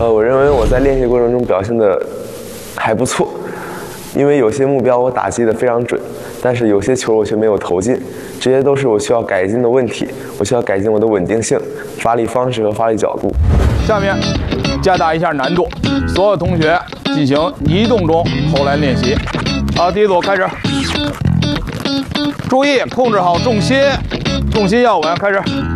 我认为我在练习过程中表现的还不错，因为有些目标我打击的非常准，但是有些球我却没有投进，这些都是我需要改进的问题。我需要改进我的稳定性、发力方式和发力角度。 下面加大一下难度，所有同学进行移动中投篮练习。好，第一组开始，注意控制好重心，重心要稳，开始。